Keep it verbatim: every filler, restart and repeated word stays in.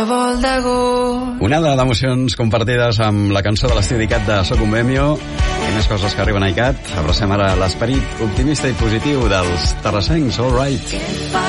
Onada d'emocions compartides amb la cançó de l'estiu dedicat de Soc un Bohemio i més coses que arriben a ICAT. Abracem ara l'esperit optimista i positiu dels terrassencs. All right.